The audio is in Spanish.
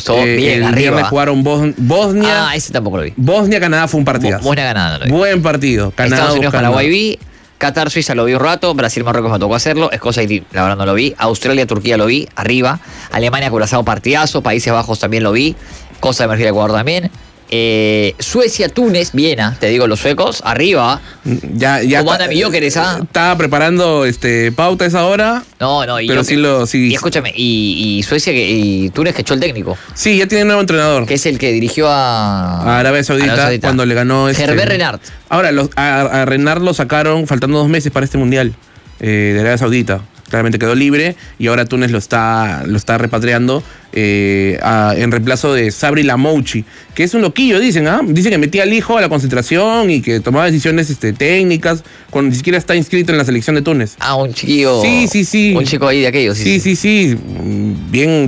gustó. Bien, el viernes jugaron Bosnia. Ese tampoco lo vi. Bosnia-Canadá fue un partidazo. Bosnia-Canadá no lo vi. Buen partido. Canadá, Estados Unidos, Canadá. Paraguay vi. Qatar, Suiza lo vi un rato. Brasil, Marruecos me tocó hacerlo. Escocia, Haití, la verdad no lo vi. Australia, Turquía lo vi, arriba. Alemania, Curazao, partidazo. Países Bajos también lo vi. Costa de Marfil, Ecuador también. Suecia, Túnez, Viena, te digo los suecos, arriba. Ya ¿Cómo anda mi Joker esa? Estaba preparando pauta a esa hora. No, pero sí. Y escúchame, y Suecia y Túnez que echó el técnico. Sí, ya tiene nuevo entrenador. Que es el que dirigió a Arabia Saudita cuando le ganó Herbert Renard. Ahora, a Renard lo sacaron faltando 2 meses para este mundial de Arabia Saudita. Claramente quedó libre y ahora Túnez lo está repatriando en reemplazo de Sabri Lamouchi, que es un loquillo, dicen, ¿ah? Dicen que metía al hijo a la concentración y que tomaba decisiones técnicas cuando ni siquiera está inscrito en la selección de Túnez. Un chiquillo. Sí. Un chico ahí de aquellos. Sí. Bien